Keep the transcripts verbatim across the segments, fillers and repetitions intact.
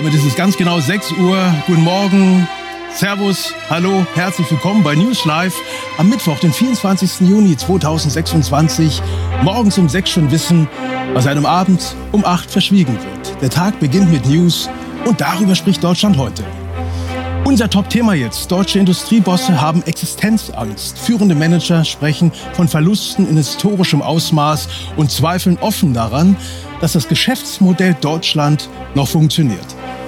Damit ist es ganz genau sechs Uhr. Guten Morgen, Servus, hallo, herzlich willkommen bei News Live am Mittwoch, den vierundzwanzigsten Juni zweitausendsechsundzwanzig. Morgens um sechs schon wissen, was einem Abend um acht verschwiegen wird. Der Tag beginnt mit News und darüber spricht Deutschland heute. Unser Top-Thema jetzt. Deutsche Industriebosse haben Existenzangst. Führende Manager sprechen von Verlusten in historischem Ausmaß und zweifeln offen daran, dass das Geschäftsmodell Deutschland noch funktioniert.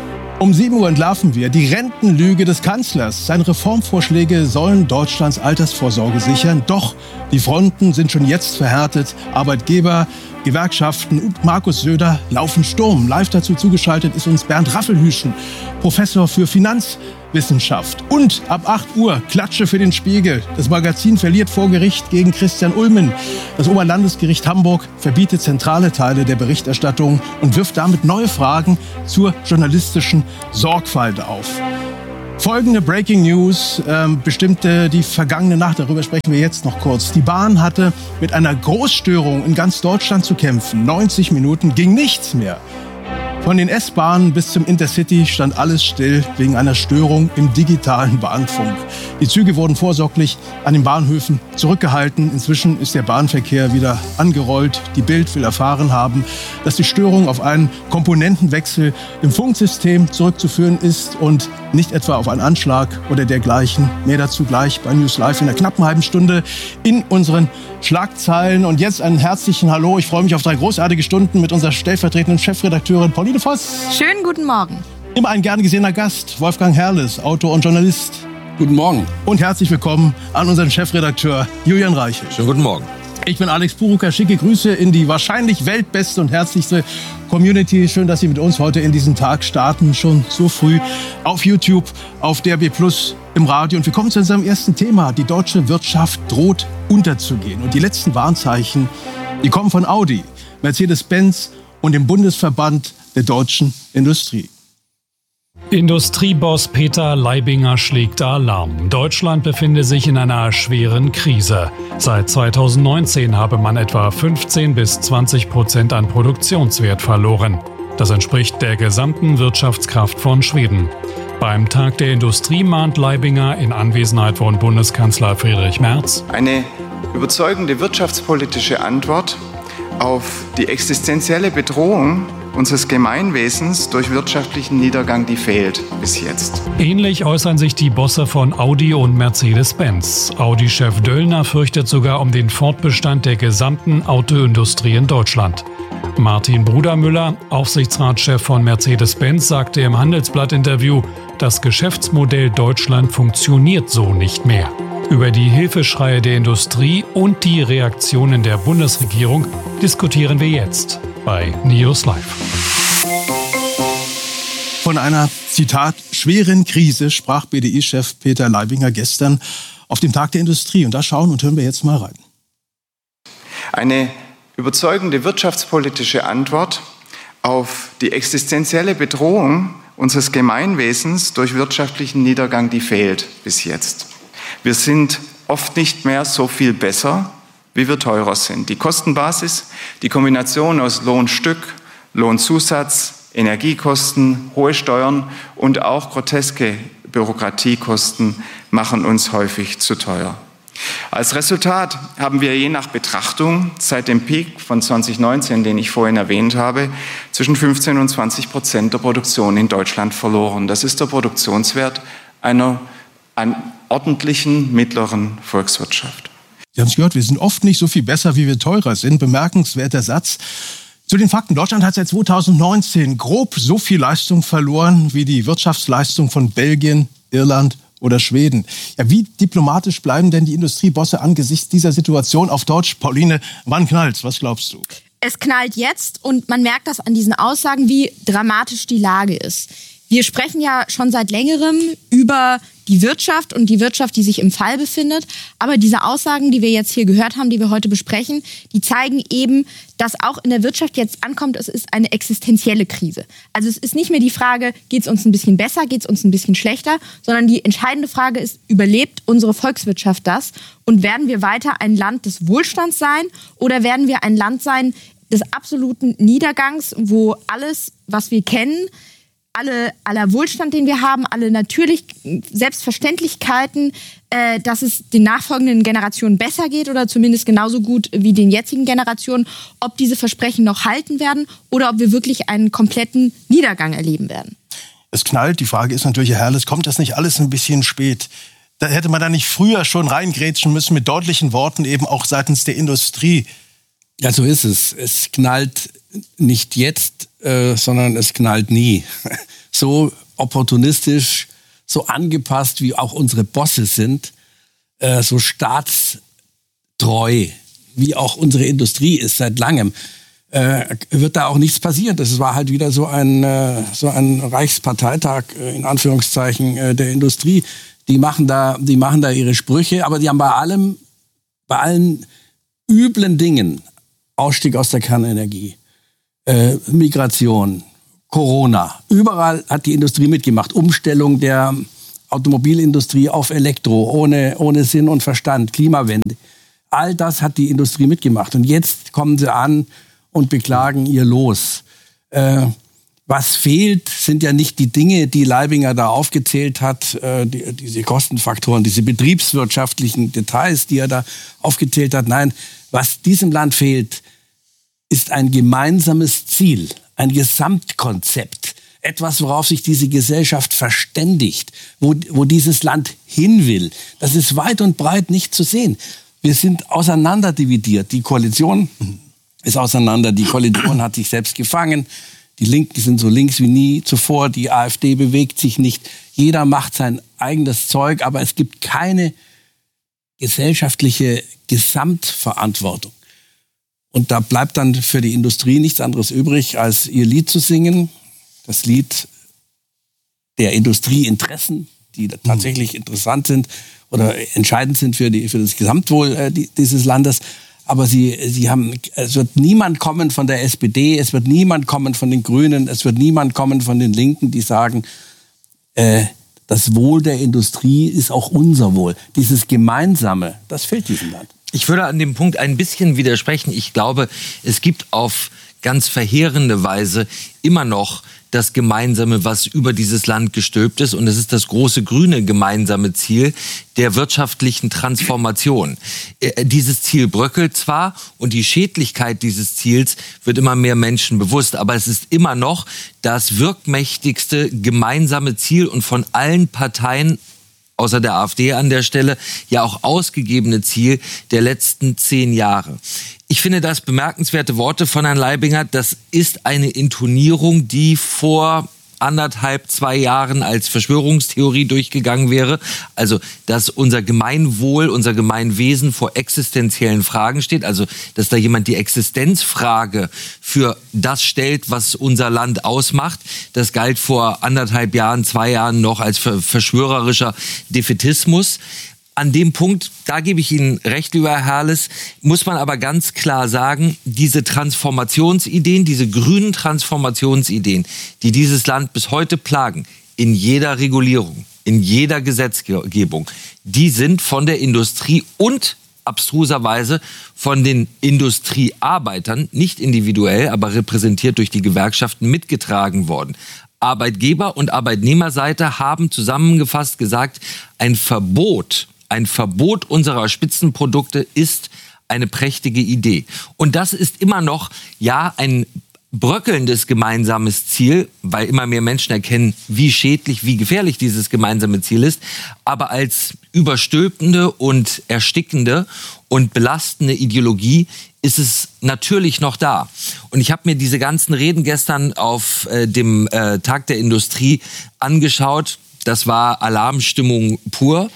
Um sieben Uhr entlarven wir die Rentenlüge des Kanzlers. Seine Reformvorschläge sollen Deutschlands Altersvorsorge sichern. Doch die Fronten sind schon jetzt verhärtet. Arbeitgeber, Gewerkschaften und Markus Söder laufen Sturm. Live dazu zugeschaltet ist uns Bernd Raffelhüschen, Professor für Finanzwissenschaft. Und ab acht Uhr Klatsche für den Spiegel. Das Magazin verliert vor Gericht gegen Christian Ulmen. Das Oberlandesgericht Hamburg verbietet zentrale Teile der Berichterstattung und wirft damit neue Fragen zur journalistischen Sorgfalt auf. Folgende Breaking News ähm, bestimmte die vergangene Nacht, darüber sprechen wir jetzt noch kurz. Die Bahn hatte mit einer Großstörung in ganz Deutschland zu kämpfen. neunzig Minuten ging nichts mehr. Von den S-Bahnen bis zum Intercity stand alles still wegen einer Störung im digitalen Bahnfunk. Die Züge wurden vorsorglich an den Bahnhöfen zurückgehalten. Inzwischen ist der Bahnverkehr wieder angerollt. Die Bild will erfahren haben, dass die Störung auf einen Komponentenwechsel im Funksystem zurückzuführen ist und nicht etwa auf einen Anschlag oder dergleichen. Mehr dazu gleich bei News Live in einer knappen halben Stunde in unseren Schlagzeilen. Und jetzt einen herzlichen Hallo. Ich freue mich auf drei großartige Stunden mit unserer stellvertretenden Chefredakteurin Pauline Voss. Schönen guten Morgen. Immer ein gern gesehener Gast, Wolfgang Herrles, Autor und Journalist. Guten Morgen. Und herzlich willkommen an unseren Chefredakteur Julian Reichel. Schönen guten Morgen. Ich bin Alex Purucker, schicke Grüße in die wahrscheinlich weltbeste und herzlichste Community. Schön, dass Sie mit uns heute in diesen Tag starten, schon so früh auf YouTube, auf D R B Plus, im Radio. Und wir kommen zu unserem ersten Thema. Die deutsche Wirtschaft droht unterzugehen. Und die letzten Warnzeichen, die kommen von Audi, Mercedes-Benz und dem Bundesverband der deutschen Industrie. Industrieboss Peter Leibinger schlägt Alarm. Deutschland befinde sich in einer schweren Krise. Seit zweitausendneunzehn habe man etwa fünfzehn bis zwanzig Prozent an Produktionswert verloren. Das entspricht der gesamten Wirtschaftskraft von Schweden. Beim Tag der Industrie mahnt Leibinger in Anwesenheit von Bundeskanzler Friedrich Merz: Eine überzeugende wirtschaftspolitische Antwort auf die existenzielle Bedrohung unseres Gemeinwesens durch wirtschaftlichen Niedergang, die fehlt bis jetzt. Ähnlich äußern sich die Bosse von Audi und Mercedes-Benz. Audi-Chef Döllner fürchtet sogar um den Fortbestand der gesamten Autoindustrie in Deutschland. Martin Brudermüller, Aufsichtsratschef von Mercedes-Benz, sagte im Handelsblatt-Interview, das Geschäftsmodell Deutschland funktioniert so nicht mehr. Über die Hilfeschreie der Industrie und die Reaktionen der Bundesregierung diskutieren wir jetzt bei News Live. Von einer, Zitat, schweren Krise sprach B D I-Chef Peter Leibinger gestern auf dem Tag der Industrie. Und da schauen und hören wir jetzt mal rein. Eine überzeugende wirtschaftspolitische Antwort auf die existenzielle Bedrohung unseres Gemeinwesens durch wirtschaftlichen Niedergang, die fehlt bis jetzt. Wir sind oft nicht mehr so viel besser, wie wir teurer sind. Die Kostenbasis, die Kombination aus Lohnstück, Lohnzusatz, Energiekosten, hohe Steuern und auch groteske Bürokratiekosten machen uns häufig zu teuer. Als Resultat haben wir je nach Betrachtung seit dem Peak von zwanzig neunzehn, den ich vorhin erwähnt habe, zwischen fünfzehn und zwanzig Prozent der Produktion in Deutschland verloren. Das ist der Produktionswert einer an ordentlichen mittleren Volkswirtschaft. Sie haben es gehört, wir sind oft nicht so viel besser, wie wir teurer sind. Bemerkenswerter Satz. Zu den Fakten. Deutschland hat seit zweitausendneunzehn grob so viel Leistung verloren wie die Wirtschaftsleistung von Belgien, Irland oder Schweden. Ja, wie diplomatisch bleiben denn die Industriebosse angesichts dieser Situation? Auf Deutsch, Pauline, wann knallt's? Was glaubst du? Es knallt jetzt und man merkt das an diesen Aussagen, wie dramatisch die Lage ist. Wir sprechen ja schon seit längerem über die Wirtschaft und die Wirtschaft, die sich im Fall befindet. Aber diese Aussagen, die wir jetzt hier gehört haben, die wir heute besprechen, die zeigen eben, dass auch in der Wirtschaft jetzt ankommt, es ist eine existenzielle Krise. Also es ist nicht mehr die Frage, geht es uns ein bisschen besser, geht es uns ein bisschen schlechter, sondern die entscheidende Frage ist, überlebt unsere Volkswirtschaft das? Und werden wir weiter ein Land des Wohlstands sein oder werden wir ein Land sein des absoluten Niedergangs, wo alles, was wir kennen, alle, aller Wohlstand, den wir haben, alle natürlich Selbstverständlichkeiten, äh, dass es den nachfolgenden Generationen besser geht oder zumindest genauso gut wie den jetzigen Generationen, ob diese Versprechen noch halten werden oder ob wir wirklich einen kompletten Niedergang erleben werden. Es knallt. Die Frage ist natürlich, Herr Herles, kommt das nicht alles ein bisschen spät? Da hätte man da nicht früher schon reingrätschen müssen mit deutlichen Worten eben auch seitens der Industrie? Ja, so ist es. Es knallt nicht jetzt, äh, sondern es knallt nie. So opportunistisch, so angepasst, wie auch unsere Bosse sind, äh, so staatstreu, wie auch unsere Industrie ist seit langem, äh, wird da auch nichts passieren. Das war halt wieder so ein, äh, so ein Reichsparteitag, äh, in Anführungszeichen, äh, der Industrie. Die machen da, die machen da ihre Sprüche, aber die haben bei allem, bei allen üblen Dingen, Ausstieg aus der Kernenergie, äh, Migration, Corona, überall hat die Industrie mitgemacht. Umstellung der Automobilindustrie auf Elektro, ohne, ohne Sinn und Verstand, Klimawende. All das hat die Industrie mitgemacht. Und jetzt kommen sie an und beklagen ihr Los. Äh, was fehlt, sind ja nicht die Dinge, die Leibinger da aufgezählt hat, äh, die, diese Kostenfaktoren, diese betriebswirtschaftlichen Details, die er da aufgezählt hat. Nein, was diesem Land fehlt, ist ein gemeinsames Ziel, ein Gesamtkonzept, etwas, worauf sich diese Gesellschaft verständigt, wo, wo dieses Land hin will. Das ist weit und breit nicht zu sehen. Wir sind auseinanderdividiert. Die Koalition ist auseinander. Die Koalition hat sich selbst gefangen. Die Linken sind so links wie nie zuvor. Die AfD bewegt sich nicht. Jeder macht sein eigenes Zeug, aber es gibt keine gesellschaftliche Gesamtverantwortung. Und da bleibt dann für die Industrie nichts anderes übrig, als ihr Lied zu singen. Das Lied der Industrieinteressen, die tatsächlich interessant sind oder entscheidend sind für, die, für das Gesamtwohl äh, die, dieses Landes. Aber sie, sie haben, es wird niemand kommen von der S P D, es wird niemand kommen von den Grünen, es wird niemand kommen von den Linken, die sagen, äh, das Wohl der Industrie ist auch unser Wohl. Dieses Gemeinsame, das fehlt diesem Land. Ich würde an dem Punkt ein bisschen widersprechen. Ich glaube, es gibt auf ganz verheerende Weise immer noch das Gemeinsame, was über dieses Land gestülpt ist. Und es ist das große grüne gemeinsame Ziel der wirtschaftlichen Transformation. Äh, dieses Ziel bröckelt zwar und die Schädlichkeit dieses Ziels wird immer mehr Menschen bewusst. Aber es ist immer noch das wirkmächtigste gemeinsame Ziel und von allen Parteien außer der AfD an der Stelle, ja auch ausgegebene Ziel der letzten zehn Jahre. Ich finde das bemerkenswerte Worte von Herrn Leibinger. Das ist eine Intonierung, die vor anderthalb, zwei Jahren als Verschwörungstheorie durchgegangen wäre. Also, dass unser Gemeinwohl, unser Gemeinwesen vor existenziellen Fragen steht. Also, dass da jemand die Existenzfrage für das stellt, was unser Land ausmacht. Das galt vor anderthalb Jahren, zwei Jahren noch als verschwörerischer Defätismus. An dem Punkt, da gebe ich Ihnen recht, lieber Herr Herles, muss man aber ganz klar sagen, diese Transformationsideen, diese grünen Transformationsideen, die dieses Land bis heute plagen, in jeder Regulierung, in jeder Gesetzgebung, die sind von der Industrie und abstruserweise von den Industriearbeitern, nicht individuell, aber repräsentiert durch die Gewerkschaften, mitgetragen worden. Arbeitgeber- und Arbeitnehmerseite haben zusammengefasst gesagt, ein Verbot Ein Verbot unserer Spitzenprodukte ist eine prächtige Idee. Und das ist immer noch, ja, ein bröckelndes gemeinsames Ziel, weil immer mehr Menschen erkennen, wie schädlich, wie gefährlich dieses gemeinsame Ziel ist. Aber als überstülpende und erstickende und belastende Ideologie ist es natürlich noch da. Und ich habe mir diese ganzen Reden gestern auf äh, dem äh, Tag der Industrie angeschaut. Das war Alarmstimmung pur.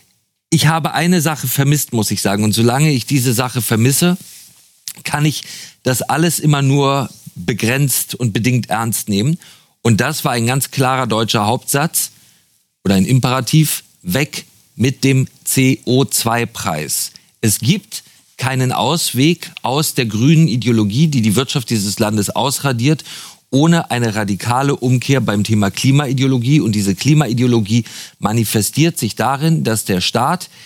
Ich habe eine Sache vermisst, muss ich sagen. Und solange ich diese Sache vermisse, kann ich das alles immer nur begrenzt und bedingt ernst nehmen. Und das war ein ganz klarer deutscher Hauptsatz oder ein Imperativ: weg mit dem C O zwei Preis. Es gibt keinen Ausweg aus der grünen Ideologie, die die Wirtschaft dieses Landes ausradiert, ohne eine radikale Umkehr beim Thema Klimaideologie. Und diese Klimaideologie manifestiert sich darin, dass der Staat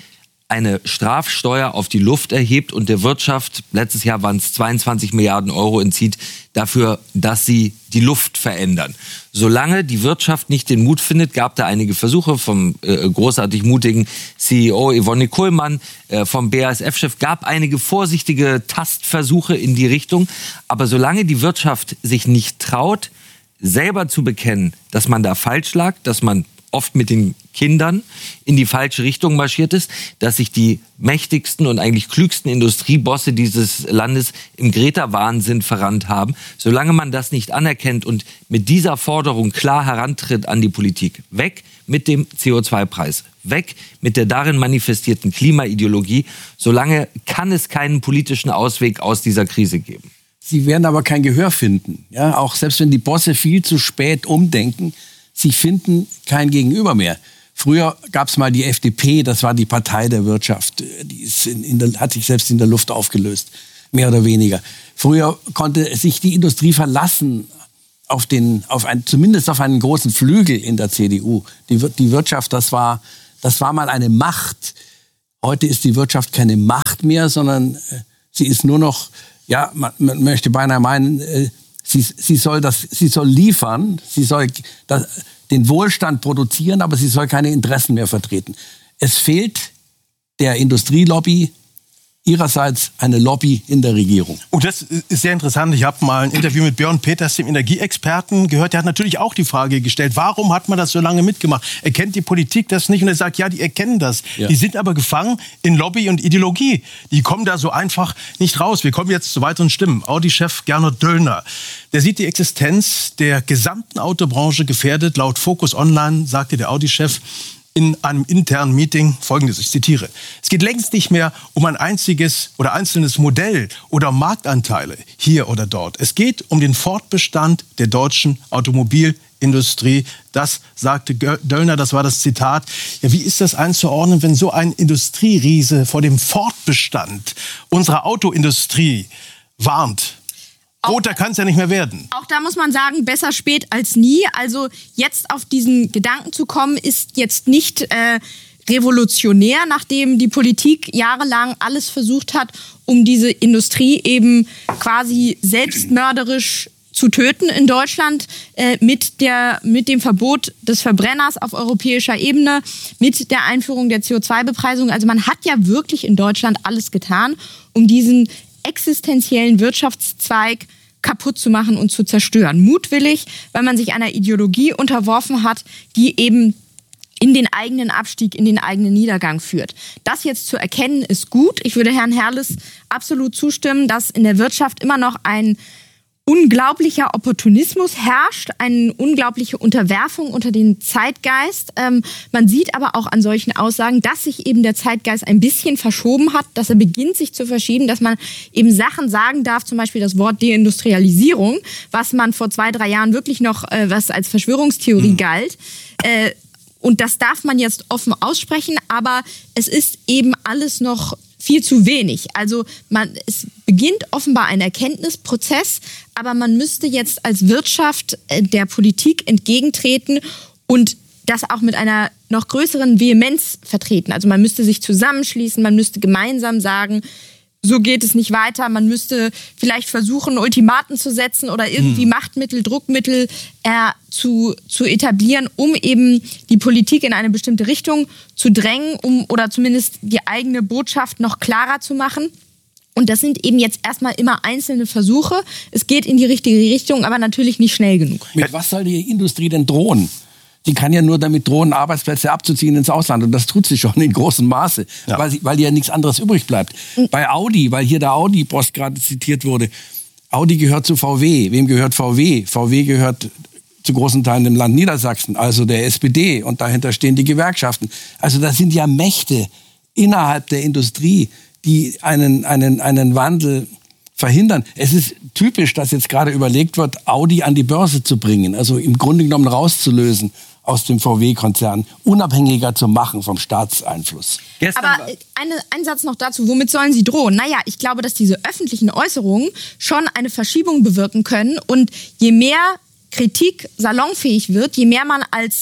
eine Strafsteuer auf die Luft erhebt und der Wirtschaft, letztes Jahr waren es zweiundzwanzig Milliarden Euro, entzieht dafür, dass sie die Luft verändern. Solange die Wirtschaft nicht den Mut findet, gab da einige Versuche vom äh, großartig mutigen C E O Yvonne Kullmann, äh, vom B A S F-Chef, gab einige vorsichtige Tastversuche in die Richtung. Aber solange die Wirtschaft sich nicht traut, selber zu bekennen, dass man da falsch lag, dass man oft mit den Kindern in die falsche Richtung marschiert ist, dass sich die mächtigsten und eigentlich klügsten Industriebosse dieses Landes im Greta-Wahnsinn verrannt haben. Solange man das nicht anerkennt und mit dieser Forderung klar herantritt an die Politik, weg mit dem C O zwei Preis, weg mit der darin manifestierten Klimaideologie, solange kann es keinen politischen Ausweg aus dieser Krise geben. Sie werden aber kein Gehör finden. Ja, auch selbst wenn die Bosse viel zu spät umdenken, sie finden kein Gegenüber mehr. Früher gab es mal die F D P, das war die Partei der Wirtschaft. Die ist in, in der, hat sich selbst in der Luft aufgelöst, mehr oder weniger. Früher konnte sich die Industrie verlassen, auf den, auf ein, zumindest auf einen großen Flügel in der C D U. Die, die Wirtschaft, das war, das war mal eine Macht. Heute ist die Wirtschaft keine Macht mehr, sondern äh, sie ist nur noch, ja, man, man möchte beinahe meinen, äh, Sie, sie, soll das, sie soll liefern, sie soll das, den Wohlstand produzieren, aber sie soll keine Interessen mehr vertreten. Es fehlt der Industrielobby ihrerseits eine Lobby in der Regierung. Und das ist sehr interessant. Ich habe mal ein Interview mit Björn Peters, dem Energieexperten, gehört. Der hat natürlich auch die Frage gestellt, warum hat man das so lange mitgemacht? Erkennt die Politik das nicht? Und er sagt, ja, die erkennen das. Ja. Die sind aber gefangen in Lobby und Ideologie. Die kommen da so einfach nicht raus. Wir kommen jetzt zu weiteren Stimmen. Audi-Chef Gernot Döllner, der sieht die Existenz der gesamten Autobranche gefährdet. Laut Focus Online sagte der Audi-Chef in einem internen Meeting Folgendes, ich zitiere: Es geht längst nicht mehr um ein einziges oder einzelnes Modell oder Marktanteile hier oder dort. Es geht um den Fortbestand der deutschen Automobilindustrie. Das sagte Döllner, das war das Zitat. Ja, wie ist das einzuordnen, wenn so ein Industrieriese vor dem Fortbestand unserer Autoindustrie warnt? Roter kann es ja nicht mehr werden. Auch da muss man sagen, besser spät als nie. Also jetzt auf diesen Gedanken zu kommen, ist jetzt nicht äh, revolutionär, nachdem die Politik jahrelang alles versucht hat, um diese Industrie eben quasi selbstmörderisch zu töten in Deutschland, äh, mit, der, mit dem Verbot des Verbrenners auf europäischer Ebene, mit der Einführung der C O zwei Bepreisung. Also man hat ja wirklich in Deutschland alles getan, um diesen existenziellen Wirtschaftszweig kaputt zu machen und zu zerstören. Mutwillig, weil man sich einer Ideologie unterworfen hat, die eben in den eigenen Abstieg, in den eigenen Niedergang führt. Das jetzt zu erkennen, ist gut. Ich würde Herrn Herrles absolut zustimmen, dass in der Wirtschaft immer noch ein unglaublicher Opportunismus herrscht, eine unglaubliche Unterwerfung unter den Zeitgeist. Ähm, man sieht aber auch an solchen Aussagen, dass sich eben der Zeitgeist ein bisschen verschoben hat, dass er beginnt sich zu verschieben, dass man eben Sachen sagen darf, zum Beispiel das Wort Deindustrialisierung, was man vor zwei, drei Jahren wirklich noch äh, was als Verschwörungstheorie mhm. galt. Äh, und das darf man jetzt offen aussprechen, aber es ist eben alles noch viel zu wenig. Also man, es beginnt offenbar ein Erkenntnisprozess, aber man müsste jetzt als Wirtschaft äh, der Politik entgegentreten und das auch mit einer noch größeren Vehemenz vertreten. Also man müsste sich zusammenschließen, man müsste gemeinsam sagen, so geht es nicht weiter. Man müsste vielleicht versuchen, Ultimaten zu setzen oder irgendwie hm. Machtmittel, Druckmittel äh, zu, zu etablieren, um eben die Politik in eine bestimmte Richtung zu drängen, um oder zumindest die eigene Botschaft noch klarer zu machen. Und das sind eben jetzt erstmal immer einzelne Versuche. Es geht in die richtige Richtung, aber natürlich nicht schnell genug. Mit was soll die Industrie denn drohen? Die kann ja nur damit drohen, Arbeitsplätze abzuziehen ins Ausland. Und das tut sie schon in großem Maße, ja. weil, sie, weil ja nichts anderes übrig bleibt. Mhm. Bei Audi, weil hier der Audi-Boss gerade zitiert wurde, Audi gehört zu V W. Wem gehört V W? V W gehört zu großen Teilen dem Land Niedersachsen, also der S P D. Und dahinter stehen die Gewerkschaften. Also das sind ja Mächte innerhalb der Industrie, die einen, einen, einen Wandel verhindern. Es ist typisch, dass jetzt gerade überlegt wird, Audi an die Börse zu bringen, also im Grunde genommen rauszulösen aus dem V W-Konzern, unabhängiger zu machen vom Staatseinfluss. Gestern Aber eine, ein Satz noch dazu, womit sollen sie drohen? Naja, ich glaube, dass diese öffentlichen Äußerungen schon eine Verschiebung bewirken können und je mehr Kritik salonfähig wird, je mehr man als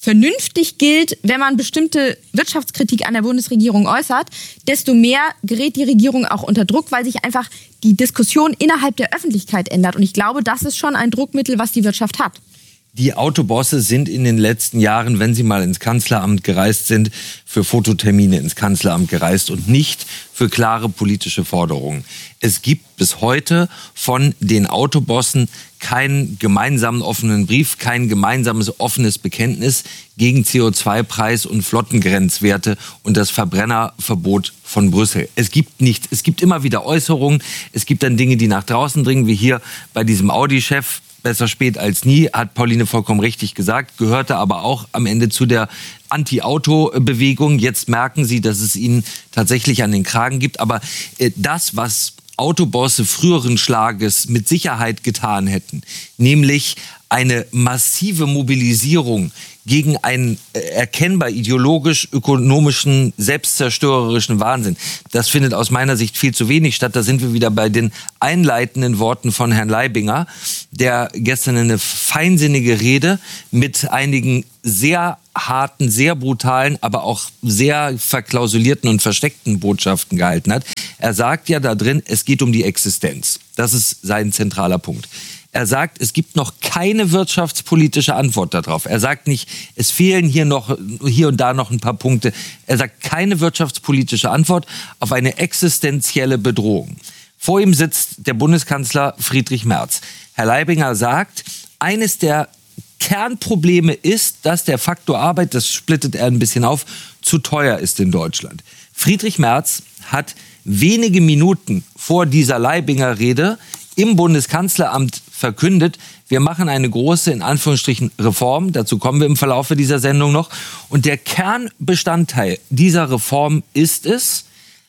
vernünftig gilt, wenn man bestimmte Wirtschaftskritik an der Bundesregierung äußert, desto mehr gerät die Regierung auch unter Druck, weil sich einfach die Diskussion innerhalb der Öffentlichkeit ändert. Und ich glaube, das ist schon ein Druckmittel, was die Wirtschaft hat. Die Autobosse sind in den letzten Jahren, wenn sie mal ins Kanzleramt gereist sind, für Fototermine ins Kanzleramt gereist und nicht für klare politische Forderungen. Es gibt bis heute von den Autobossen keinen gemeinsamen offenen Brief, kein gemeinsames offenes Bekenntnis gegen C O zwei Preis und Flottengrenzwerte und das Verbrennerverbot von Brüssel. Es gibt nichts. Es gibt immer wieder Äußerungen. Es gibt dann Dinge, die nach draußen dringen, wie hier bei diesem Audi-Chef. Besser spät als nie, hat Pauline vollkommen richtig gesagt, gehörte aber auch am Ende zu der Anti-Auto-Bewegung. Jetzt merken sie, dass es ihnen tatsächlich an den Kragen gibt. Aber äh, das, was Autobosse früheren Schlages mit Sicherheit getan hätten, nämlich eine massive Mobilisierung gegen einen äh, erkennbar ideologisch-ökonomischen, selbstzerstörerischen Wahnsinn. Das findet aus meiner Sicht viel zu wenig statt. Da sind wir wieder bei den einleitenden Worten von Herrn Leibinger, der gestern eine feinsinnige Rede mit einigen sehr harten, sehr brutalen, aber auch sehr verklausulierten und versteckten Botschaften gehalten hat. Er sagt ja da drin, es geht um die Existenz. Das ist sein zentraler Punkt. Er sagt, es gibt noch keine wirtschaftspolitische Antwort darauf. Er sagt nicht, es fehlen hier noch, hier und da noch ein paar Punkte. Er sagt, keine wirtschaftspolitische Antwort auf eine existenzielle Bedrohung. Vor ihm sitzt der Bundeskanzler Friedrich Merz. Herr Leibinger sagt, eines der Kernprobleme ist, dass der Faktor Arbeit, das splittet er ein bisschen auf, zu teuer ist in Deutschland. Friedrich Merz hat wenige Minuten vor dieser Leibinger Rede im Bundeskanzleramt verkündet, wir machen eine große, in Anführungsstrichen, Reform. Dazu kommen wir im Verlaufe dieser Sendung noch. Und der Kernbestandteil dieser Reform ist es,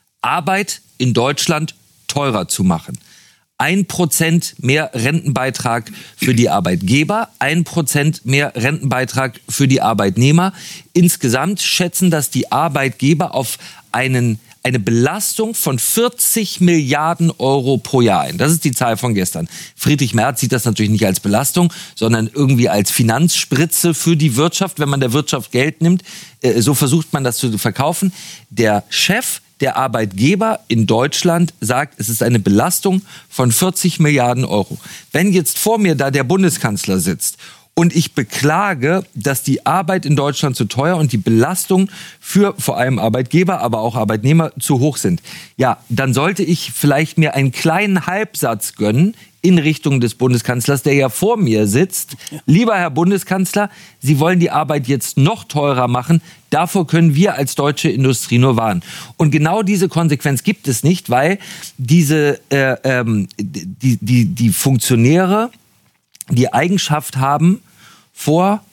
Arbeit in Deutschland teurer zu machen. Ein Prozent mehr Rentenbeitrag für die Arbeitgeber, ein Prozent mehr Rentenbeitrag für die Arbeitnehmer. Insgesamt schätzen das die Arbeitgeber auf einen eine Belastung von vierzig Milliarden Euro pro Jahr ein. Das ist die Zahl von gestern. Friedrich Merz sieht das natürlich nicht als Belastung, sondern irgendwie als Finanzspritze für die Wirtschaft, wenn man der Wirtschaft Geld nimmt. So versucht man das zu verkaufen. Der Chef der Arbeitgeber in Deutschland sagt, es ist eine Belastung von vierzig Milliarden Euro. Wenn jetzt vor mir da der Bundeskanzler sitzt und ich beklage, dass die Arbeit in Deutschland zu teuer und die Belastung für vor allem Arbeitgeber, aber auch Arbeitnehmer zu hoch sind, ja, dann sollte ich vielleicht mir einen kleinen Halbsatz gönnen in Richtung des Bundeskanzlers, der ja vor mir sitzt. Lieber Herr Bundeskanzler, Sie wollen die Arbeit jetzt noch teurer machen. Davor können wir als deutsche Industrie nur warnen. Und genau diese Konsequenz gibt es nicht, weil diese äh, ähm, die, die, die Funktionäre die Eigenschaft haben, vor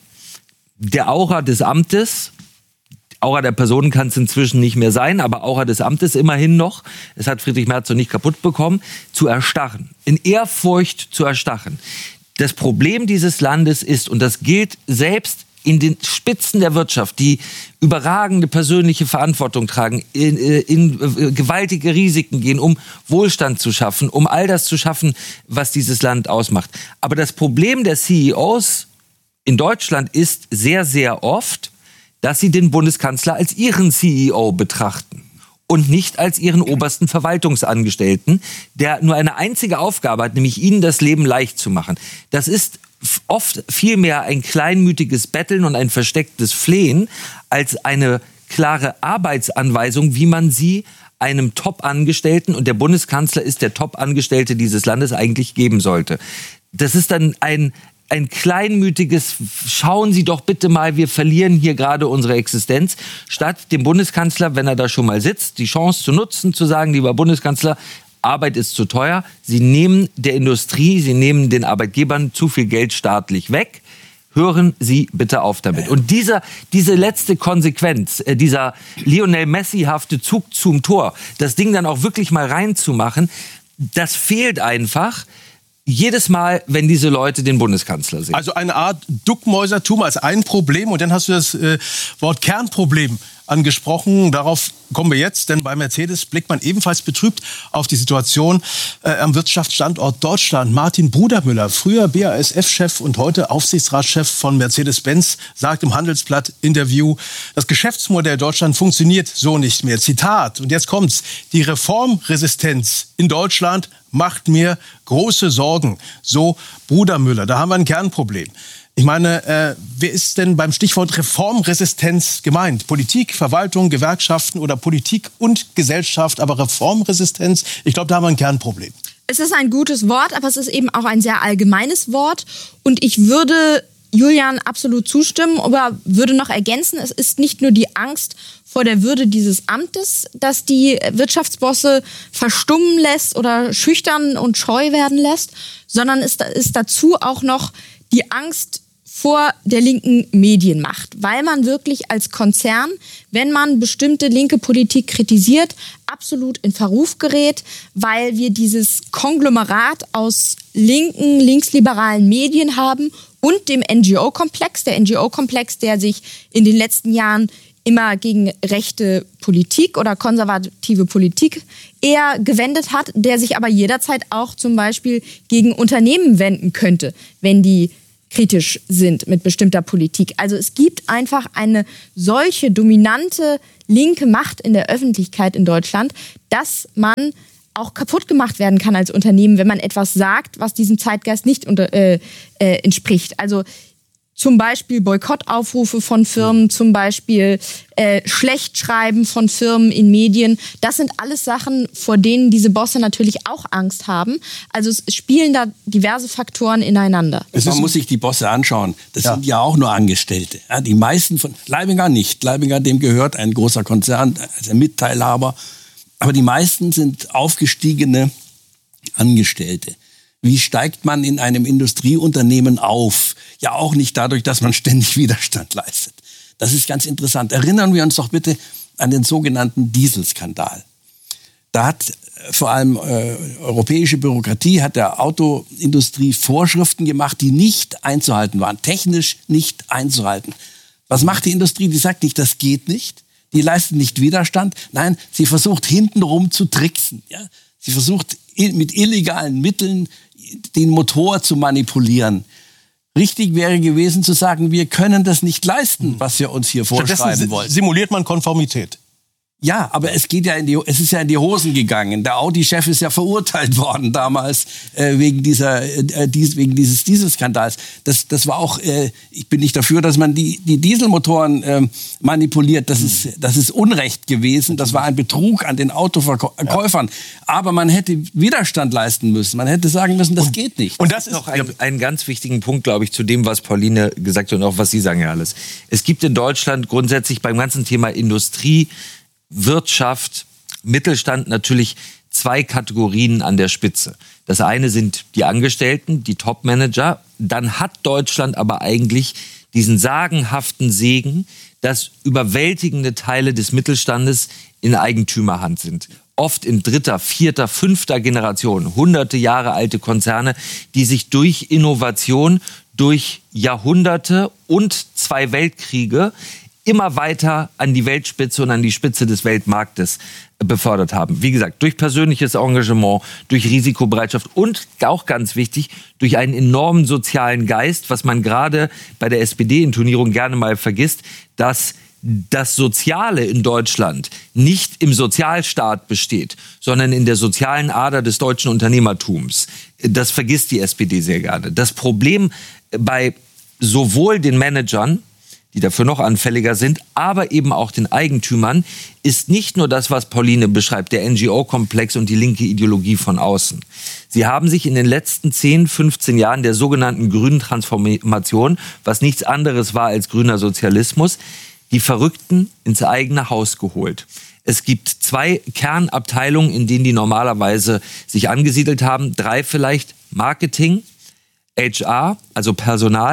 der Aura des Amtes, Aura der Personen kann es inzwischen nicht mehr sein, aber Aura des Amtes immerhin noch, es hat Friedrich Merz noch nicht kaputt bekommen, zu erstarren, in Ehrfurcht zu erstarren. Das Problem dieses Landes ist, und das gilt selbst in den Spitzen der Wirtschaft, die überragende persönliche Verantwortung tragen, in, in, in gewaltige Risiken gehen, um Wohlstand zu schaffen, um all das zu schaffen, was dieses Land ausmacht. Aber das Problem der C E Os in Deutschland ist sehr, sehr oft, dass sie den Bundeskanzler als ihren C E O betrachten und nicht als ihren obersten Verwaltungsangestellten, der nur eine einzige Aufgabe hat, nämlich ihnen das Leben leicht zu machen. Das ist oft vielmehr ein kleinmütiges Betteln und ein verstecktes Flehen als eine klare Arbeitsanweisung, wie man sie einem Top-Angestellten, und der Bundeskanzler ist der Top-Angestellte dieses Landes, eigentlich geben sollte. Das ist dann ein ein kleinmütiges, schauen Sie doch bitte mal, wir verlieren hier gerade unsere Existenz, statt dem Bundeskanzler, wenn er da schon mal sitzt, die Chance zu nutzen, zu sagen, lieber Bundeskanzler, Arbeit ist zu teuer, Sie nehmen der Industrie, Sie nehmen den Arbeitgebern zu viel Geld staatlich weg, hören Sie bitte auf damit. Und dieser, diese letzte Konsequenz, äh, dieser Lionel Messi-hafte Zug zum Tor, das Ding dann auch wirklich mal reinzumachen, das fehlt einfach jedes Mal, wenn diese Leute den Bundeskanzler sehen. Also eine Art Duckmäusertum als ein Problem und dann hast du das äh, Wort Kernproblem angesprochen. Darauf kommen wir jetzt, denn bei Mercedes blickt man ebenfalls betrübt auf die Situation äh, am Wirtschaftsstandort Deutschland. Martin Brudermüller, früher B A S F-Chef und heute Aufsichtsratschef von Mercedes-Benz, sagt im Handelsblatt-Interview, das Geschäftsmodell Deutschland funktioniert so nicht mehr. Zitat, und jetzt kommt's, die Reformresistenz in Deutschland macht mir große Sorgen. So Brudermüller, da haben wir ein Kernproblem. Ich meine, äh, wer ist denn beim Stichwort Reformresistenz gemeint? Politik, Verwaltung, Gewerkschaften oder Politik und Gesellschaft, aber Reformresistenz, ich glaube, da haben wir ein Kernproblem. Es ist ein gutes Wort, aber es ist eben auch ein sehr allgemeines Wort. Und ich würde Julian absolut zustimmen, aber würde noch ergänzen, es ist nicht nur die Angst vor der Würde dieses Amtes, dass die Wirtschaftsbosse verstummen lässt oder schüchtern und scheu werden lässt, sondern es ist dazu auch noch die Angst vor der linken Medienmacht, weil man wirklich als Konzern, wenn man bestimmte linke Politik kritisiert, absolut in Verruf gerät, weil wir dieses Konglomerat aus linken, linksliberalen Medien haben und dem N G O-Komplex, der N G O-Komplex, der sich in den letzten Jahren immer gegen rechte Politik oder konservative Politik eher gewendet hat, der sich aber jederzeit auch zum Beispiel gegen Unternehmen wenden könnte, wenn die kritisch sind mit bestimmter Politik. Also es gibt einfach eine solche dominante linke Macht in der Öffentlichkeit in Deutschland, dass man auch kaputt gemacht werden kann als Unternehmen, wenn man etwas sagt, was diesem Zeitgeist nicht unter, äh, äh, entspricht. Also zum Beispiel Boykottaufrufe von Firmen, zum Beispiel äh, Schlechtschreiben von Firmen in Medien. Das sind alles Sachen, vor denen diese Bosse natürlich auch Angst haben. Also es spielen da diverse Faktoren ineinander. Man muss sich die Bosse anschauen. Das ja. sind ja auch nur Angestellte. Ja, die meisten von Leibinger nicht. Leibinger, dem gehört ein großer Konzern, also ein Mitteilhaber. Aber die meisten sind aufgestiegene Angestellte. Wie steigt man in einem Industrieunternehmen auf? Ja, auch nicht dadurch, dass man ständig Widerstand leistet. Das ist ganz interessant. Erinnern wir uns doch bitte an den sogenannten Dieselskandal. Da hat vor allem äh, europäische Bürokratie, hat der Autoindustrie Vorschriften gemacht, die nicht einzuhalten waren, technisch nicht einzuhalten. Was macht die Industrie? Die sagt nicht, das geht nicht. Die leistet nicht Widerstand. Nein, sie versucht hintenrum zu tricksen. Ja? Sie versucht mit illegalen Mitteln den Motor zu manipulieren. Richtig wäre gewesen zu sagen, wir können das nicht leisten, was wir uns hier vorschreiben wollen. Simuliert man Konformität. Ja, aber es geht ja in die, es ist ja in die Hosen gegangen. Der Audi-Chef ist ja verurteilt worden damals äh, wegen dieser, äh, dies, wegen dieses Dieselskandals. Das, das war auch. Äh, ich bin nicht dafür, dass man die, die Dieselmotoren äh, manipuliert. Das ist, das ist Unrecht gewesen. Das war ein Betrug an den Autoverkäufern. Ja. Aber man hätte Widerstand leisten müssen. Man hätte sagen müssen, das und, geht nicht. Und das ist noch ein, einen ganz wichtigen Punkt, glaube ich, zu dem, was Pauline gesagt hat und auch was Sie sagen ja alles. Es gibt in Deutschland grundsätzlich beim ganzen Thema Industrie, Wirtschaft, Mittelstand natürlich zwei Kategorien an der Spitze. Das eine sind die Angestellten, die Top-Manager. Dann hat Deutschland aber eigentlich diesen sagenhaften Segen, dass überwältigende Teile des Mittelstandes in Eigentümerhand sind. Oft in dritter, vierter, fünfter Generation, hunderte Jahre alte Konzerne, die sich durch Innovation, durch Jahrhunderte und zwei Weltkriege immer weiter an die Weltspitze und an die Spitze des Weltmarktes befördert haben. Wie gesagt, durch persönliches Engagement, durch Risikobereitschaft und auch ganz wichtig, durch einen enormen sozialen Geist, was man gerade bei der S P D-Intonierung gerne mal vergisst, dass das Soziale in Deutschland nicht im Sozialstaat besteht, sondern in der sozialen Ader des deutschen Unternehmertums. Das vergisst die S P D sehr gerne. Das Problem bei sowohl den Managern, die dafür noch anfälliger sind, aber eben auch den Eigentümern, ist nicht nur das, was Pauline beschreibt, der N G O-Komplex und die linke Ideologie von außen. Sie haben sich in den letzten zehn, fünfzehn Jahren der sogenannten grünen Transformation, was nichts anderes war als grüner Sozialismus, die Verrückten ins eigene Haus geholt. Es gibt zwei Kernabteilungen, in denen die normalerweise sich angesiedelt haben, drei vielleicht: Marketing, H R, also Personal,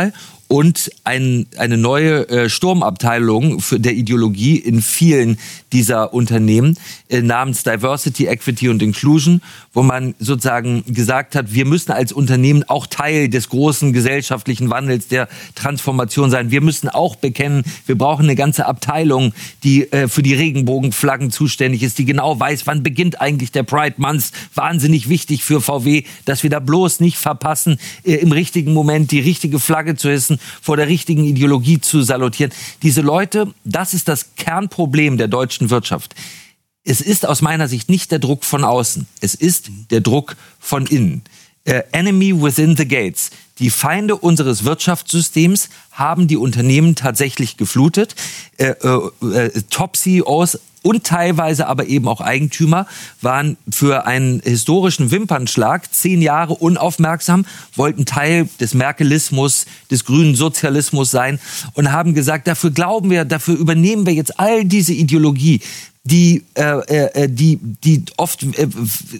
und ein, eine neue äh, Sturmabteilung für der Ideologie in vielen dieser Unternehmen äh, namens Diversity, Equity und Inclusion, wo man sozusagen gesagt hat, wir müssen als Unternehmen auch Teil des großen gesellschaftlichen Wandels, der Transformation sein. Wir müssen auch bekennen, wir brauchen eine ganze Abteilung, die äh, für die Regenbogenflaggen zuständig ist, die genau weiß, wann beginnt eigentlich der Pride Month. Wahnsinnig wichtig für V W, dass wir da bloß nicht verpassen, äh, im richtigen Moment die richtige Flagge zu hissen, vor der richtigen Ideologie zu salutieren. Diese Leute, das ist das Kernproblem der deutschen Wirtschaft. Es ist aus meiner Sicht nicht der Druck von außen, es ist der Druck von innen. Uh, enemy within the gates. Die Feinde unseres Wirtschaftssystems haben die Unternehmen tatsächlich geflutet. Äh, äh, äh, Top-C E Os und teilweise aber eben auch Eigentümer waren für einen historischen Wimpernschlag zehn Jahre unaufmerksam, wollten Teil des Merkelismus, des grünen Sozialismus sein und haben gesagt, dafür glauben wir, dafür übernehmen wir jetzt all diese Ideologie, die, äh, äh, die, die oft äh,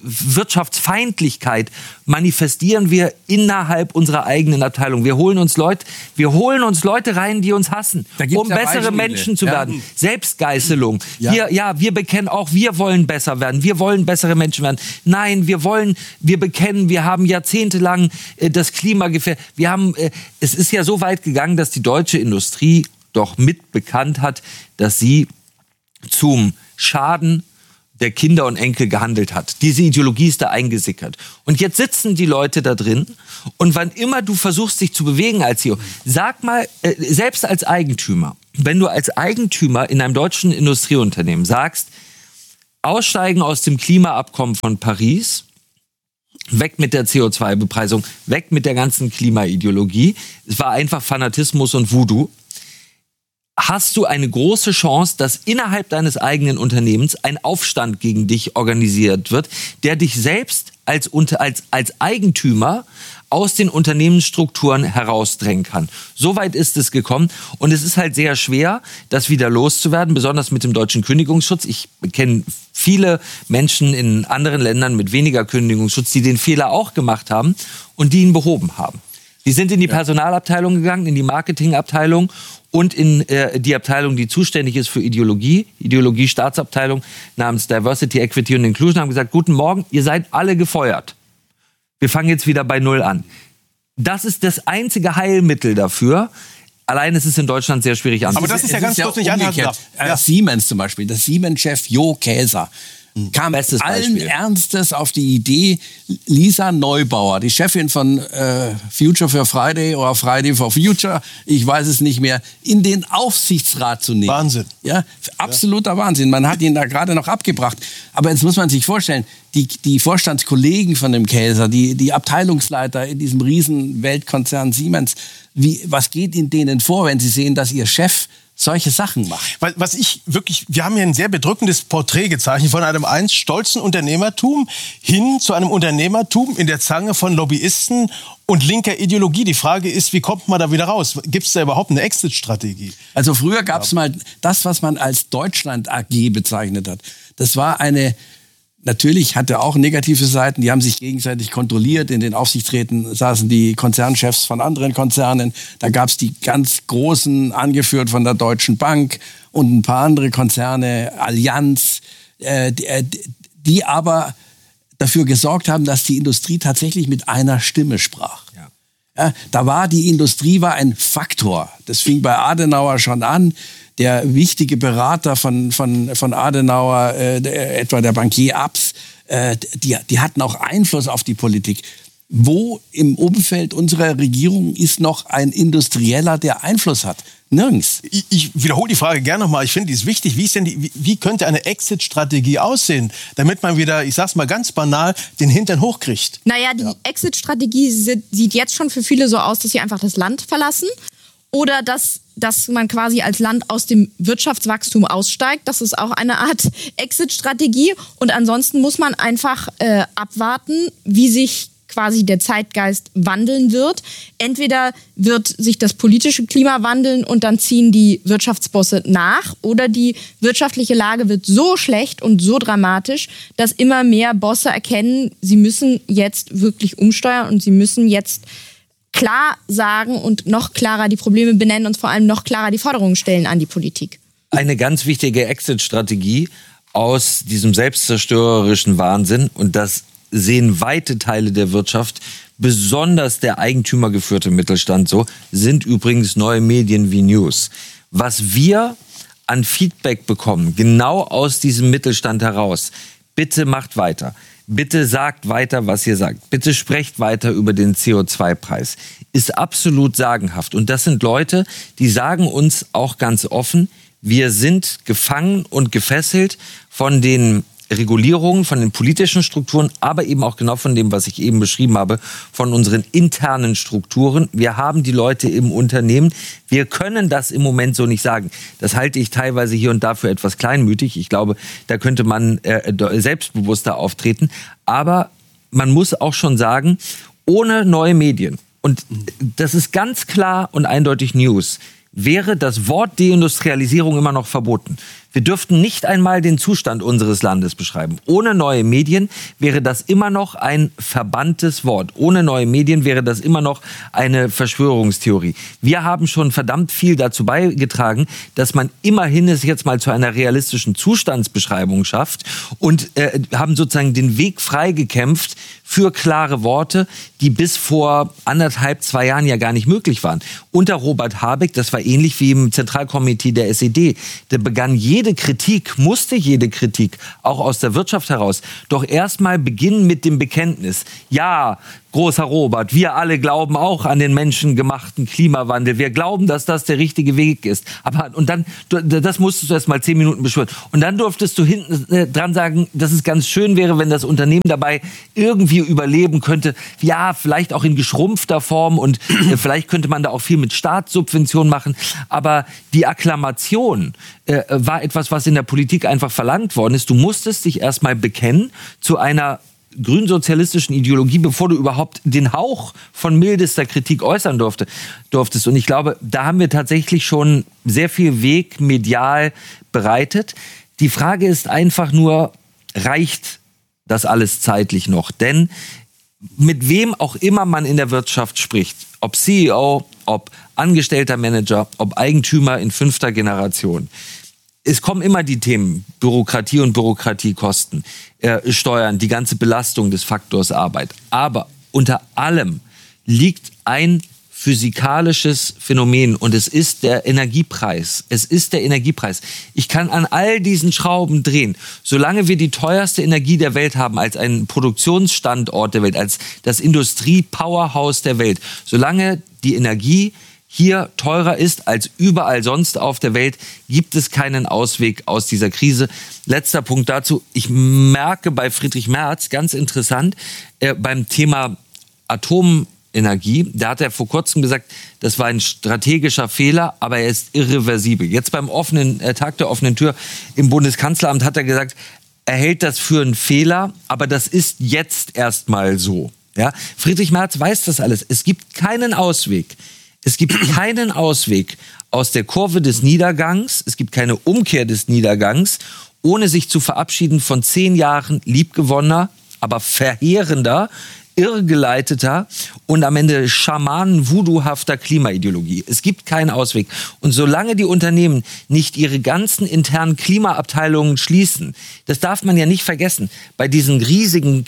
Wirtschaftsfeindlichkeit manifestieren wir innerhalb unserer eigenen Abteilung. Wir holen uns Leute, wir holen uns Leute rein, die uns hassen, um ja bessere Beispiele. Menschen zu ja. werden. Selbstgeißelung. Ja. Hier, ja, wir bekennen auch, wir wollen besser werden. Wir wollen bessere Menschen werden. Nein, wir wollen, wir bekennen, wir haben jahrzehntelang äh, das Klima gefährdet. Wir haben, äh, es ist ja so weit gegangen, dass die deutsche Industrie doch mit bekannt hat, dass sie zum Schaden der Kinder und Enkel gehandelt hat. Diese Ideologie ist da eingesickert. Und jetzt sitzen die Leute da drin und wann immer du versuchst, dich zu bewegen als C E O, sag mal, äh, selbst als Eigentümer, wenn du als Eigentümer in einem deutschen Industrieunternehmen sagst, aussteigen aus dem Klimaabkommen von Paris, weg mit der C O zwei Bepreisung, weg mit der ganzen Klimaideologie, es war einfach Fanatismus und Voodoo, hast du eine große Chance, dass innerhalb deines eigenen Unternehmens ein Aufstand gegen dich organisiert wird, der dich selbst als, als, als Eigentümer aus den Unternehmensstrukturen herausdrängen kann. Soweit ist es gekommen und es ist halt sehr schwer, das wieder loszuwerden, besonders mit dem deutschen Kündigungsschutz. Ich kenne viele Menschen in anderen Ländern mit weniger Kündigungsschutz, die den Fehler auch gemacht haben und die ihn behoben haben. Die sind in die Personalabteilung gegangen, in die Marketingabteilung und in äh, die Abteilung, die zuständig ist für Ideologie, Ideologie-Staatsabteilung namens Diversity, Equity und Inclusion, haben gesagt, guten Morgen, ihr seid alle gefeuert. Wir fangen jetzt wieder bei Null an. Das ist das einzige Heilmittel dafür. Allein ist es in Deutschland sehr schwierig anzunehmen. Aber das ist ja ganz kurz nicht umgekehrt. Ja. Siemens zum Beispiel, der Siemens-Chef Jo Käser, kam Bestes allen Beispiel. Ernstes auf die Idee, Lisa Neubauer, die Chefin von äh, Future for Friday oder Friday for Future, ich weiß es nicht mehr, in den Aufsichtsrat zu nehmen. Wahnsinn. Ja, absoluter ja. Wahnsinn. Man hat ihn da gerade noch abgebracht. Aber jetzt muss man sich vorstellen, die, die Vorstandskollegen von dem Käser, die, die Abteilungsleiter in diesem riesen Weltkonzern Siemens, wie, was geht in denen vor, wenn sie sehen, dass ihr Chef solche Sachen macht? Weil, was ich wirklich, wir haben hier ein sehr bedrückendes Porträt gezeichnet von einem einst stolzen Unternehmertum hin zu einem Unternehmertum in der Zange von Lobbyisten und linker Ideologie. Die Frage ist, wie kommt man da wieder raus? Gibt es da überhaupt eine Exit-Strategie? Also früher gab es mal das, was man als Deutschland A G bezeichnet hat. Das war eine, natürlich hatte auch negative Seiten, die haben sich gegenseitig kontrolliert. In den Aufsichtsräten saßen die Konzernchefs von anderen Konzernen. Da gab es die ganz großen, angeführt von der Deutschen Bank und ein paar andere Konzerne, Allianz, äh, die, die aber dafür gesorgt haben, dass die Industrie tatsächlich mit einer Stimme sprach. Ja. Ja, da war die Industrie war ein Faktor. Das fing bei Adenauer schon an. Der wichtige Berater von, von, von Adenauer, äh, der, etwa der Bankier Abs, äh, die, die hatten auch Einfluss auf die Politik. Wo im Umfeld unserer Regierung ist noch ein Industrieller, der Einfluss hat? Nirgends. Ich, ich wiederhole die Frage gerne nochmal. Ich finde, die ist wichtig. Wie, ist denn die, wie, wie könnte eine Exit-Strategie aussehen, damit man wieder, ich sag's mal ganz banal, den Hintern hochkriegt? Naja, die ja. Exit-Strategie sieht jetzt schon für viele so aus, dass sie einfach das Land verlassen. Oder dass, dass man quasi als Land aus dem Wirtschaftswachstum aussteigt. Das ist auch eine Art Exit-Strategie. Und ansonsten muss man einfach äh, abwarten, wie sich quasi der Zeitgeist wandeln wird. Entweder wird sich das politische Klima wandeln und dann ziehen die Wirtschaftsbosse nach, oder die wirtschaftliche Lage wird so schlecht und so dramatisch, dass immer mehr Bosse erkennen, sie müssen jetzt wirklich umsteuern und sie müssen jetzt klar sagen und noch klarer die Probleme benennen und vor allem noch klarer die Forderungen stellen an die Politik. Eine ganz wichtige Exit-Strategie aus diesem selbstzerstörerischen Wahnsinn, und das sehen weite Teile der Wirtschaft, besonders der eigentümergeführte Mittelstand so, sind übrigens neue Medien wie News. Was wir an Feedback bekommen, genau aus diesem Mittelstand heraus, bitte macht weiter. Bitte sagt weiter, was ihr sagt. Bitte sprecht weiter über den C O zwei Preis. Ist absolut sagenhaft. Und das sind Leute, die sagen uns auch ganz offen, wir sind gefangen und gefesselt von den Regulierungen, von den politischen Strukturen, aber eben auch genau von dem, was ich eben beschrieben habe, von unseren internen Strukturen. Wir haben die Leute im Unternehmen. Wir können das im Moment so nicht sagen. Das halte ich teilweise hier und da für etwas kleinmütig. Ich glaube, da könnte man äh, selbstbewusster auftreten. Aber man muss auch schon sagen, ohne neue Medien, und das ist ganz klar und eindeutig News, wäre das Wort Deindustrialisierung immer noch verboten. Wir dürften nicht einmal den Zustand unseres Landes beschreiben. Ohne neue Medien wäre das immer noch ein verbanntes Wort. Ohne neue Medien wäre das immer noch eine Verschwörungstheorie. Wir haben schon verdammt viel dazu beigetragen, dass man immerhin es jetzt mal zu einer realistischen Zustandsbeschreibung schafft und äh, haben sozusagen den Weg freigekämpft für klare Worte, die bis vor anderthalb, zwei Jahren ja gar nicht möglich waren. Unter Robert Habeck, das war ähnlich wie im Zentralkomitee der S E D, da begann jede Kritik, musste jede Kritik, auch aus der Wirtschaft heraus, doch erstmal beginnen mit dem Bekenntnis. Ja, großer Robert, wir alle glauben auch an den menschengemachten Klimawandel. Wir glauben, dass das der richtige Weg ist. Aber, und dann, das musstest du erst mal zehn Minuten beschwören. Und dann durftest du hinten äh, dran sagen, dass es ganz schön wäre, wenn das Unternehmen dabei irgendwie überleben könnte. Ja, vielleicht auch in geschrumpfter Form, und äh, vielleicht könnte man da auch viel mit Staatssubventionen machen. Aber die Akklamation äh, war etwas, was in der Politik einfach verlangt worden ist. Du musstest dich erst mal bekennen zu einer grünsozialistischen Ideologie, bevor du überhaupt den Hauch von mildester Kritik äußern durfte, durftest. Und ich glaube, da haben wir tatsächlich schon sehr viel Weg medial bereitet. Die Frage ist einfach nur, reicht das alles zeitlich noch? Denn mit wem auch immer man in der Wirtschaft spricht, ob C E O, ob angestellter Manager, ob Eigentümer in fünfter Generation, es kommen immer die Themen Bürokratie und Bürokratiekosten, äh, Steuern, die ganze Belastung des Faktors Arbeit. Aber unter allem liegt ein physikalisches Phänomen, und es ist der Energiepreis. Es ist der Energiepreis. Ich kann an all diesen Schrauben drehen. Solange wir die teuerste Energie der Welt haben, als einen Produktionsstandort der Welt, als das Industrie-Powerhouse der Welt, solange die Energie hier teurer ist als überall sonst auf der Welt, gibt es keinen Ausweg aus dieser Krise. Letzter Punkt dazu. Ich merke bei Friedrich Merz, ganz interessant, äh, beim Thema Atomenergie, da hat er vor kurzem gesagt, das war ein strategischer Fehler, aber er ist irreversibel. Jetzt beim offenen äh, Tag der offenen Tür im Bundeskanzleramt hat er gesagt, er hält das für einen Fehler, aber das ist jetzt erstmal so. Ja? Friedrich Merz weiß das alles. Es gibt keinen Ausweg. Es gibt keinen Ausweg aus der Kurve des Niedergangs, es gibt keine Umkehr des Niedergangs, ohne sich zu verabschieden von zehn Jahren liebgewonnener, aber verheerender, irrgeleiteter und am Ende schamanen-voodoohafter Klimaideologie. Es gibt keinen Ausweg. Und solange die Unternehmen nicht ihre ganzen internen Klimaabteilungen schließen, das darf man ja nicht vergessen, bei diesen riesigen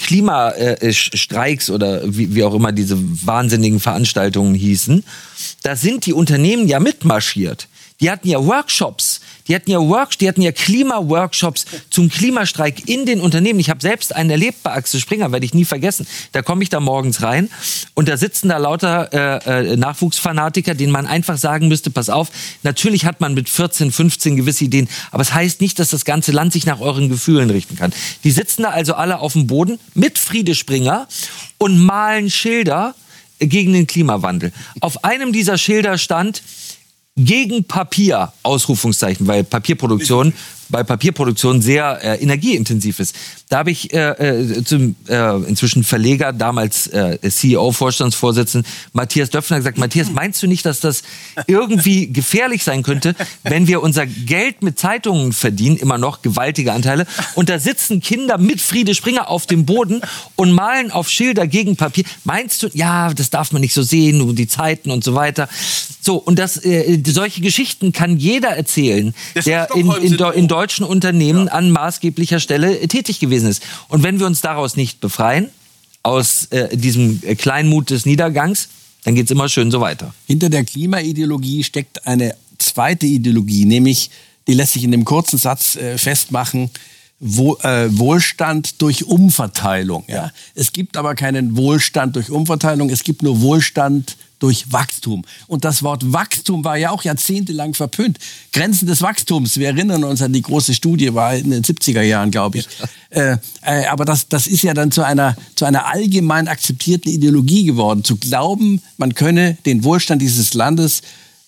Klimastreiks oder wie, wie auch immer diese wahnsinnigen Veranstaltungen hießen, da sind die Unternehmen ja mitmarschiert. Die hatten ja Workshops, die hatten ja Work, die hatten ja Klimaworkshops zum Klimastreik in den Unternehmen. Ich habe selbst einen erlebt bei Axel Springer, werde ich nie vergessen. Da komme ich da morgens rein und da sitzen da lauter äh, Nachwuchsfanatiker, denen man einfach sagen müsste, pass auf, natürlich hat man mit vierzehn, fünfzehn gewisse Ideen, aber es heißt nicht, dass das ganze Land sich nach euren Gefühlen richten kann. Die sitzen da also alle auf dem Boden mit Friede Springer und malen Schilder gegen den Klimawandel. Auf einem dieser Schilder stand gegen Papier, Ausrufungszeichen, weil Papierproduktion bei Papierproduktion sehr äh, energieintensiv ist. Da habe ich äh, äh, zum äh, inzwischen Verleger, damals äh, C E O, Vorstandsvorsitzenden Matthias Döpfner gesagt, Matthias, meinst du nicht, dass das irgendwie gefährlich sein könnte, wenn wir unser Geld mit Zeitungen verdienen, immer noch gewaltige Anteile, und da sitzen Kinder mit Friede Springer auf dem Boden und malen auf Schilder gegen Papier. Meinst du, ja, das darf man nicht so sehen, und die Zeiten und so weiter. So, und das, äh, solche Geschichten kann jeder erzählen, das der in, in, in, in deutschen Unternehmen ja. an maßgeblicher Stelle tätig gewesen ist. Und wenn wir uns daraus nicht befreien, aus äh, diesem Kleinmut des Niedergangs, dann geht's immer schön so weiter. Hinter der Klimaideologie steckt eine zweite Ideologie, nämlich, die lässt sich in dem kurzen Satz äh, festmachen, Wo, äh, Wohlstand durch Umverteilung. Ja. Es gibt aber keinen Wohlstand durch Umverteilung, es gibt nur Wohlstand durch Wachstum. Und das Wort Wachstum war ja auch jahrzehntelang verpönt. Grenzen des Wachstums, wir erinnern uns an die große Studie, war in den siebziger Jahren, glaube ich. Ja. Äh, äh, aber das, das ist ja dann zu einer, zu einer allgemein akzeptierten Ideologie geworden. Zu glauben, man könne den Wohlstand dieses Landes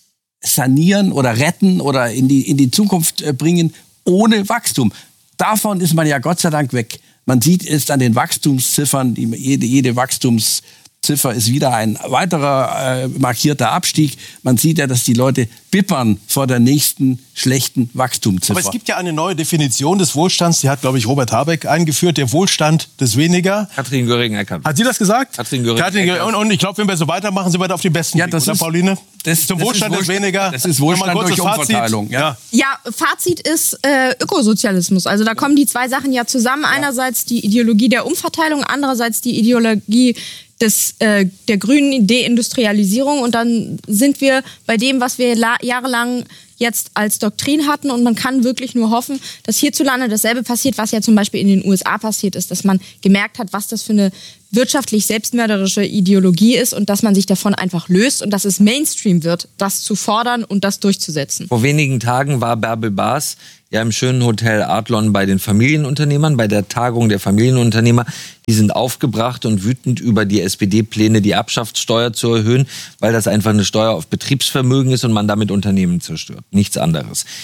sanieren oder retten oder in die, in die Zukunft bringen ohne Wachstum. Davon ist man ja Gott sei Dank weg. Man sieht es an den Wachstumsziffern, die, jede, jede Wachstumsziffer ist wieder ein weiterer äh, markierter Abstieg. Man sieht ja, dass die Leute bippern vor der nächsten schlechten Wachstumsziffer. Aber es gibt ja eine neue Definition des Wohlstands, die hat, glaube ich, Robert Habeck eingeführt, der Wohlstand des Weniger. Katrin Göring-Eckardt. Hat sie das gesagt? Katrin Göring-Eckardt. Und, und ich glaube, wenn wir so weitermachen, sind wir da auf dem besten ja, Weg, das oder ist, Pauline? Das, Zum das Wohlstand des Weniger. Das ist Wohlstand durch Umverteilung. Ja. ja, Fazit ist äh, Ökosozialismus. Also da kommen die zwei Sachen ja zusammen. Ja. Einerseits die Ideologie der Umverteilung, andererseits die Ideologie des, äh, der grünen Deindustrialisierung. Und dann sind wir bei dem, was wir jahrelang jetzt als Doktrin hatten, und man kann wirklich nur hoffen, dass hierzulande dasselbe passiert, was ja zum Beispiel in den U S A passiert ist, dass man gemerkt hat, was das für eine wirtschaftlich selbstmörderische Ideologie ist und dass man sich davon einfach löst und dass es Mainstream wird, das zu fordern und das durchzusetzen. Vor wenigen Tagen war Bärbel Baas ja im schönen Hotel Adlon bei den Familienunternehmern, bei der Tagung der Familienunternehmer. Die sind aufgebracht und wütend über die S P D-Pläne, die Erbschaftssteuer zu erhöhen, weil das einfach eine Steuer auf Betriebsvermögen ist und man damit Unternehmen zerstört. Nichts anderes.